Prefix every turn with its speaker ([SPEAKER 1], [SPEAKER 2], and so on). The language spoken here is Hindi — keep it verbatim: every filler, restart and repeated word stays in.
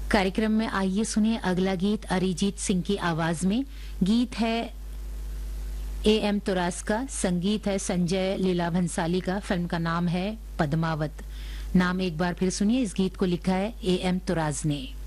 [SPEAKER 1] कार्यक्रम में आइए सुनिए अगला गीत अरिजीत सिंह की आवाज में। गीत है ए एम तुरास का, संगीत है संजय लीला भंसाली का। फिल्म का नाम है पद्मावत। नाम एक बार फिर सुनिए, इस गीत को लिखा है ए एम तुराज ने।